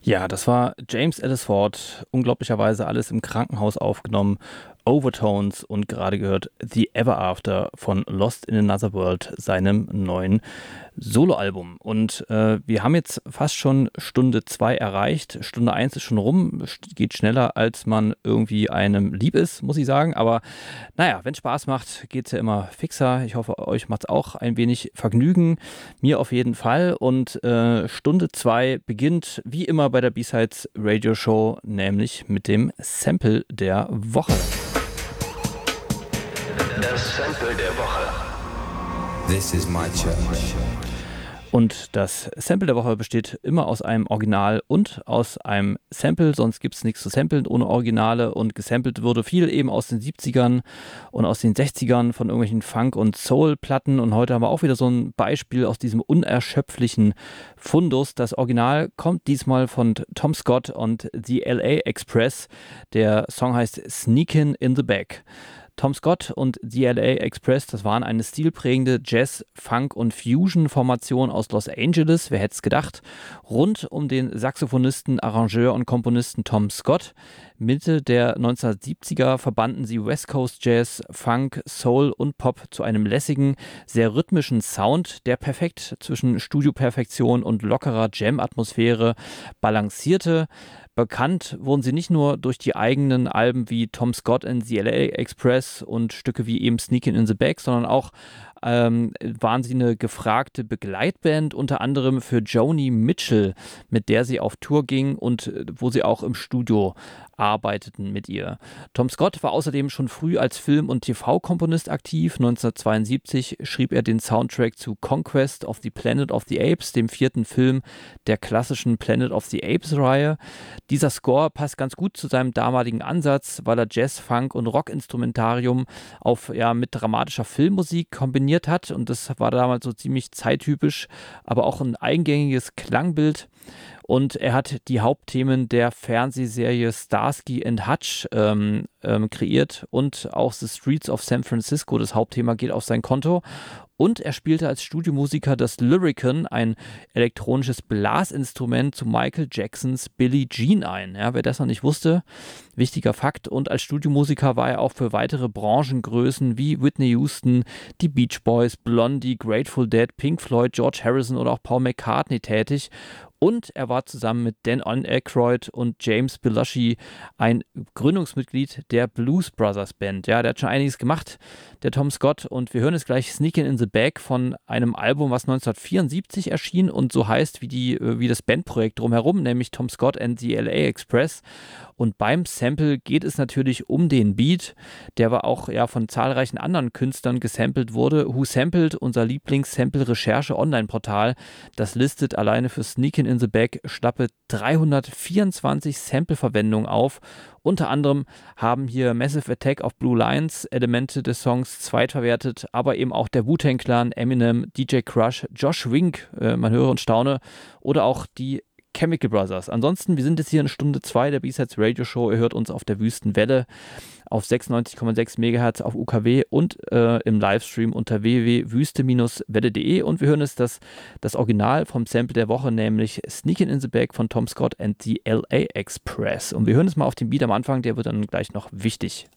Ja, das war James Ellis Ford, unglaublicherweise alles im Krankenhaus aufgenommen, Overtones und gerade gehört The Ever After von Lost in Another World, seinem neuen Soloalbum. Und wir haben jetzt fast schon Stunde 2 erreicht. Stunde 1 ist schon rum, geht schneller, als man irgendwie einem lieb ist, muss ich sagen. Aber naja, wenn Spaß macht, geht es ja immer fixer. Ich hoffe, euch macht es auch ein wenig Vergnügen. Mir auf jeden Fall. Und Stunde 2 beginnt wie immer bei der B-Sides Radio Show, nämlich mit dem Sample der Woche. Das Sample der Woche. This is my church. Und das Sample der Woche besteht immer aus einem Original und aus einem Sample, sonst gibt es nichts zu samplen ohne Originale, und gesampelt wurde viel eben aus den 70ern und aus den 60ern von irgendwelchen Funk- und Soul-Platten, und heute haben wir auch wieder so ein Beispiel aus diesem unerschöpflichen Fundus. Das Original kommt diesmal von Tom Scott und The LA Express. Der Song heißt Sneakin' in the Back. Tom Scott und The LA Express, das waren eine stilprägende Jazz-, Funk- und Fusion-Formation aus Los Angeles, wer hätte es gedacht, rund um den Saxophonisten, Arrangeur und Komponisten Tom Scott. Mitte der 1970er verbanden sie West Coast Jazz, Funk, Soul und Pop zu einem lässigen, sehr rhythmischen Sound, der perfekt zwischen Studioperfektion und lockerer Jam-Atmosphäre balancierte. Bekannt wurden sie nicht nur durch die eigenen Alben wie Tom Scott and the LA Express und Stücke wie eben Sneakin' in the Back, sondern auch waren sie eine gefragte Begleitband, unter anderem für Joni Mitchell, mit der sie auf Tour ging und wo sie auch im Studio arbeiteten mit ihr. Tom Scott war außerdem schon früh als Film- und TV-Komponist aktiv. 1972 schrieb er den Soundtrack zu Conquest of the Planet of the Apes, dem 4. Film der klassischen Planet of the Apes-Reihe. Dieser Score passt ganz gut zu seinem damaligen Ansatz, weil er Jazz, Funk und Rock-Instrumentarium mit dramatischer Filmmusik kombiniert hat, und das war damals so ziemlich zeittypisch, aber auch ein eingängiges Klangbild. Und er hat die Hauptthemen der Fernsehserie Starsky and Hutch kreiert, und auch The Streets of San Francisco, das Hauptthema, geht auf sein Konto. Und er spielte als Studiomusiker das Lyricon, ein elektronisches Blasinstrument, zu Michael Jacksons Billie Jean ein. Ja, wer das noch nicht wusste, wichtiger Fakt. Und als Studiomusiker war er auch für weitere Branchengrößen wie Whitney Houston, die Beach Boys, Blondie, Grateful Dead, Pink Floyd, George Harrison oder auch Paul McCartney tätig. Und er war zusammen mit Dan Aykroyd und James Belushi ein Gründungsmitglied der Blues Brothers Band. Ja, der hat schon einiges gemacht, der Tom Scott. Und wir hören jetzt gleich Sneakin' in the Back von einem Album, was 1974 erschien und so heißt wie das Bandprojekt drumherum, nämlich Tom Scott and the LA Express. Und beim Sample geht es natürlich um den Beat, der aber auch von zahlreichen anderen Künstlern gesampelt wurde. Who Sampled, unser Lieblings-Sample-Recherche-Online-Portal, das listet alleine für Sneakin' in the Back schlappe 324 Sample-Verwendungen auf. Unter anderem haben hier Massive Attack auf Blue Lions Elemente des Songs zweitverwertet, aber eben auch der Wu-Tang Clan, Eminem, DJ Crush, Josh Wink, man höre und staune, oder auch die Chemical Brothers. Ansonsten, wir sind jetzt hier in Stunde 2 der B-Sides Radio Show. Ihr hört uns auf der Wüstenwelle auf 96,6 MHz auf UKW und im Livestream unter www.wüste-welle.de, und wir hören jetzt das Original vom Sample der Woche, nämlich Sneakin' in the Back von Tom Scott and the LA Express. Und wir hören es mal auf den Beat am Anfang, der wird dann gleich noch wichtig.